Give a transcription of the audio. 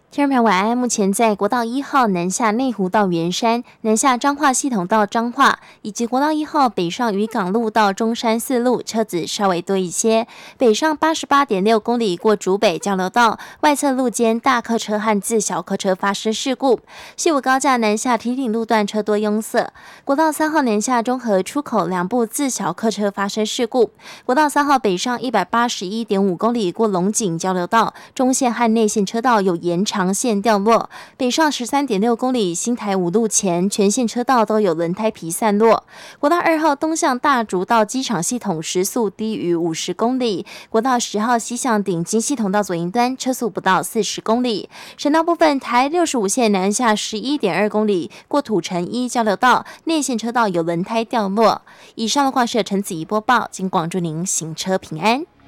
听众朋友晚安，目前在国道1号南下内湖到圆山、南下彰化系统到彰化，以及国道1号北上渔港路到中山四路，车子稍微多一些。北上88.6公里过竹北交流道外侧路间大客车和自小客车发生事故。西武高架南下堤顶路段车多拥塞。国道3号南下中和出口两部自小客车发生事故。国道3号北上181.5公里过龙井交流道，中线和内线车道有延长线掉落，北上13.6公里新台五路前全线车道都有轮胎皮散落。国道2号东向大竹到机场系统时速低于50公里，国道10号西向顶金系统到左营端车速不到40公里。省道部分，台65线南下11.2公里过土城一交流道，内线车道有轮胎掉落。以上的话是陈子怡播报，经广祝您行车平安。